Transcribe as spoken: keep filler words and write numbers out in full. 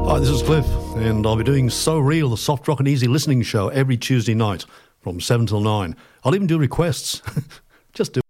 Hi, this is Cliff, and I'll be doing So Real, the soft rock and easy listening show every Tuesday night from seven till nine. I'll even do requests. Just do